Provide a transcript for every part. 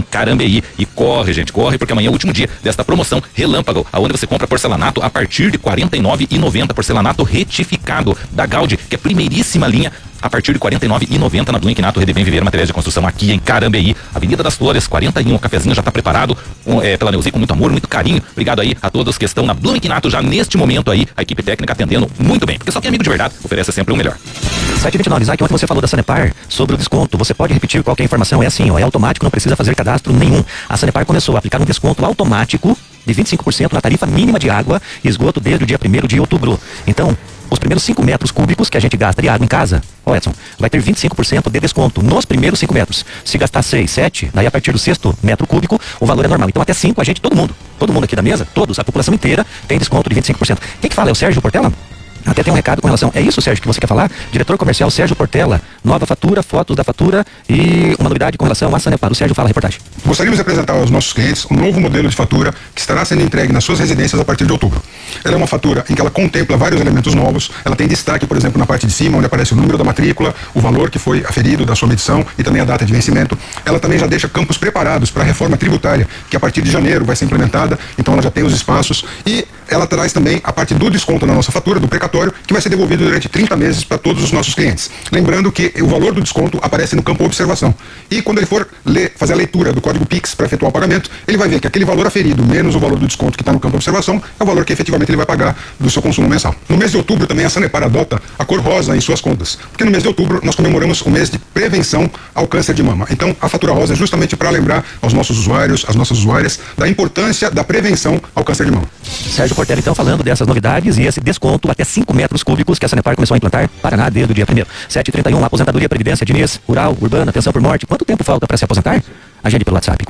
em Carambeí. E corre, gente, corre, porque amanhã é o último dia desta promoção relâmpago, aonde você compra porcelanato a partir de R$ 49,90, porcelanato retificado da Gaudi, que é primeiríssima linha, a partir de R$ 49,90 na Blum Quinato Redebem Viver Materiais de Construção, aqui em Carambeí, Avenida das Flores, 41. O cafezinho já está preparado pela Neuzi, com muito amor, muito carinho. Obrigado aí a todos que estão na Blum Quinato já neste momento aí, a equipe técnica atendendo muito bem, porque só quem é amigo de verdade oferece sempre o melhor. 729, Isaac, ontem você falou da Sanepar sobre o desconto. Você pode repetir qualquer informação? É assim, ó, é automático, não precisa fazer cadastro nenhum. A Sanepar começou a aplicar um desconto automático de 25% na tarifa mínima de água e esgoto desde o dia 1º de outubro. Então, os primeiros 5 metros cúbicos que a gente gasta de água em casa, Edson, vai ter 25% de desconto nos primeiros 5 metros. Se gastar 6, 7, daí a partir do 6º metro cúbico, o valor é normal. Então até 5, a gente, todo mundo aqui da mesa, todos, a população inteira, tem desconto de 25%. Quem que fala? É o Sérgio Portela? Até tem um recado com relação. É isso, Sérgio, que você quer falar? Diretor comercial Sérgio Portela. Nova fatura, fotos da fatura e uma novidade com relação à Sanepar. O Sérgio fala a reportagem. Gostaríamos de apresentar aos nossos clientes um novo modelo de fatura que estará sendo entregue nas suas residências a partir de outubro. Ela é uma fatura em que ela contempla vários elementos novos. Ela tem destaque, por exemplo, na parte de cima, onde aparece o número da matrícula, o valor que foi aferido da sua medição e também a data de vencimento. Ela também já deixa campos preparados para a reforma tributária, que a partir de janeiro vai ser implementada. Então ela já tem os espaços e ela traz também a parte do desconto na nossa fatura, do precatório, que vai ser devolvido durante 30 meses para todos os nossos clientes. Lembrando que o valor do desconto aparece no campo observação. E quando ele for fazer a leitura do código Pix para efetuar o pagamento, ele vai ver que aquele valor aferido, menos o valor do desconto que está no campo observação, é o valor que efetivamente ele vai pagar do seu consumo mensal. No mês de outubro também a Sanepar adota a cor rosa em suas contas, porque no mês de outubro nós comemoramos o mês de prevenção ao câncer de mama. Então a fatura rosa é justamente para lembrar aos nossos usuários, às nossas usuárias, da importância da prevenção ao câncer de mama. Sérgio Portela, então, falando dessas novidades e esse desconto até 5 metros cúbicos que a Sanepar começou a implantar Paraná desde o dia 1º. 731, aposentadoria, previdência, Diniz, rural, urbana, pensão por morte. Quanto tempo falta para se aposentar? Agende pelo WhatsApp,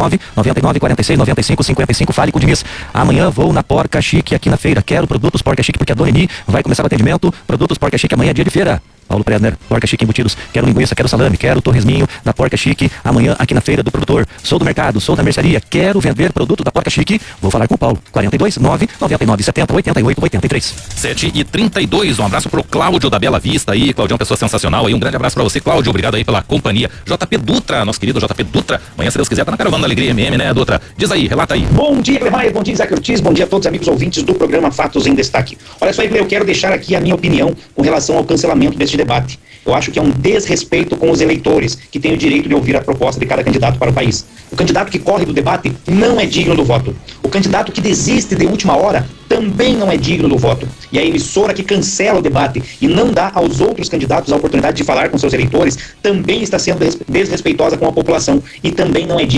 429-9946-9555. Fale com o Diniz. Amanhã vou na Porca Chique aqui na feira. Quero produtos Porca Chique porque a Dona Eni vai começar o atendimento. Produtos Porca Chique, amanhã é dia de feira. Paulo Presner, Porca Chique Embutidos. Quero linguiça, quero salame, quero torresminho da Porca Chique. Amanhã aqui na feira do produtor. Sou do mercado, sou da mercearia. Quero vender produto da Porca Chique. Vou falar com o Paulo. 429-9970-8883. 7h32. Um abraço pro Cláudio da Bela Vista aí. Cláudio é uma pessoa sensacional aí. Um grande abraço pra você, Cláudio. Obrigado aí pela companhia. JP Dutra, nosso querido JP Dutra. Amanhã, se Deus quiser, tá na Caravana da Alegria MM, né, Dutra? Diz aí, relata aí. Bom dia, Clemar. Bom dia, Isaac Ortiz. Bom dia a todos os amigos ouvintes do programa Fatos em Destaque. Olha só, eu quero deixar aqui a minha opinião com relação ao cancelamento deste debate. Eu acho que é um desrespeito com os eleitores que têm o direito de ouvir a proposta de cada candidato para o país. O candidato que corre do debate não é digno do voto. O candidato que desiste de última hora também não é digno do voto. E a emissora que cancela o debate e não dá aos outros candidatos a oportunidade de falar com seus eleitores também está sendo desrespeitosa com a população e também não é digna